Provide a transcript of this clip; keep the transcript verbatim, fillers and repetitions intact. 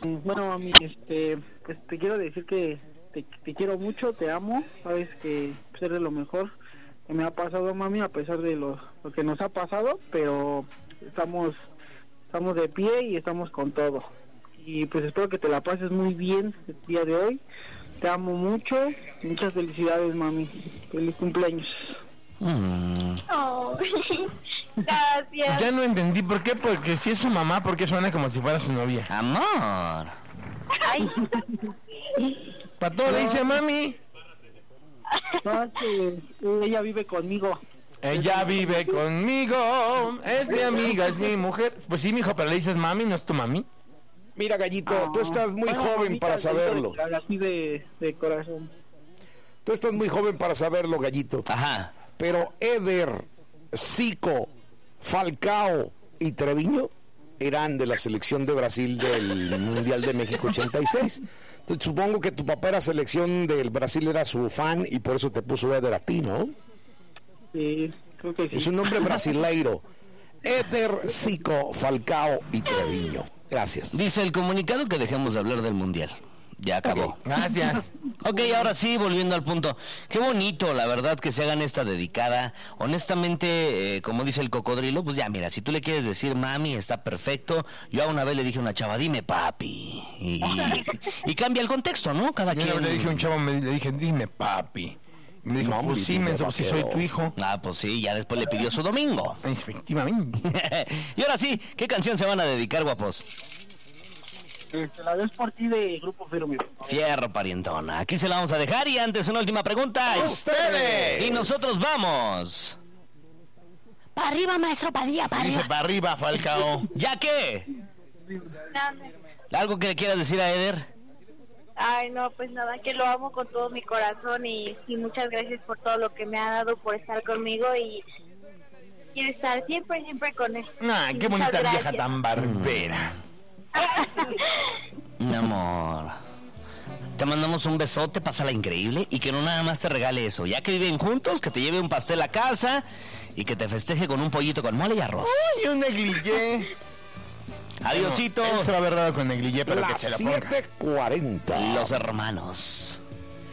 Bueno, mami, este, pues te quiero decir que te, te quiero mucho, te amo, sabes que pues, eres lo mejor que me ha pasado, mami, a pesar de lo, lo que nos ha pasado, pero estamos, estamos de pie y estamos con todo. Y pues espero que te la pases muy bien el día de hoy. Te amo mucho, muchas felicidades, mami. Feliz cumpleaños. Mm. Oh, gracias. Ya no entendí por qué, porque si es su mamá, ¿por qué suena como si fuera su novia? Amor. Ay. Para todo le dice mami. No, que ella vive conmigo. Ella vive conmigo, es mi amiga, es mi mujer. Pues sí, mijo, pero le dices mami, ¿no es tu mami? Mira, Gallito, ah, tú estás muy bueno, joven mamita, para saberlo. Así de, de corazón. Tú estás muy joven para saberlo, Gallito. Ajá. Pero Eder, Zico, Falcao y Treviño eran de la selección de Brasil del Mundial de México ochenta y seis. Entonces, supongo que tu papá era selección del Brasil, era su fan y por eso te puso Eder a ti, ¿no? Sí, creo que sí. Es un nombre brasileiro. Eder, Zico, Falcao y Treviño. Gracias. Dice el comunicado que dejemos de hablar del mundial. Ya acabó. Okay, gracias. Ok, ahora sí, volviendo al punto. Qué bonito, la verdad, que se hagan esta dedicada. Honestamente, eh, como dice el cocodrilo, pues ya, mira, si tú le quieres decir mami, está perfecto. Yo a una vez le dije a una chava, dime papi. Y, y, y cambia el contexto, ¿no? Cada Yo quien. le dije a un chavo, me, le dije, dime papi. Y me dijo, no, pues sí, menso, si soy tu hijo. Ah, pues sí, ya después le pidió su domingo. Efectivamente. Y ahora sí, ¿qué canción se van a dedicar, guapos? Este, la ves por ti de Grupo Firme. Fierro, parientona. Aquí se la vamos a dejar y antes una última pregunta. ¡Ustedes! Y nosotros vamos. Para arriba, maestro Padilla, para Dice arriba. para arriba, Falcao. ¿Ya qué? ¿Algo que le quieras decir a Eder? Ay, no, pues nada, que lo amo con todo mi corazón y, y muchas gracias por todo lo que me ha dado, por estar conmigo y quiero estar siempre, siempre con él. Nah, qué bonita Muchas vieja gracias. tan barbera. Mi amor. Te mandamos un besote, pásala increíble y que no nada más te regale eso. Ya que viven juntos, que te lleve un pastel a casa y que te festeje con un pollito con mole y arroz. Uy, un negligé. Adiosito. Bueno, él se va a haber dado con negligé, pero Las que se lo ponga. siete cuarenta. Los hermanos.